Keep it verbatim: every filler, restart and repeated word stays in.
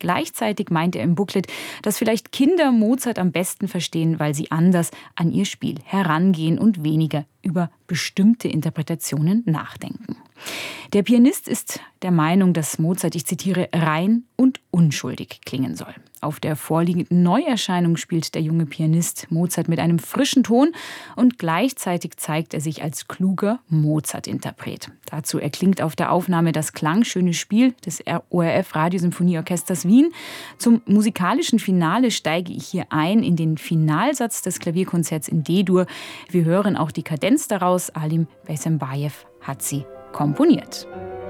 Gleichzeitig meint er im Booklet, dass vielleicht Kinder Mozart am besten verstehen, weil sie anders an ihr Spiel herangehen und weniger über bestimmte Interpretationen nachdenken. Der Pianist ist der Meinung, dass Mozart, ich zitiere, rein und unschuldig klingen soll. Auf der vorliegenden Neuerscheinung spielt der junge Pianist Mozart mit einem frischen Ton und gleichzeitig zeigt er sich als kluger Mozart-Interpret. Dazu erklingt auf der Aufnahme das klangschöne Spiel des O R F Radiosymphonieorchesters Wien. Zum musikalischen Finale steige ich hier ein in den Finalsatz des Klavierkonzerts in D-Dur. Wir hören auch die Kadenz daraus. Alim Beysenbayev hat sie komponiert.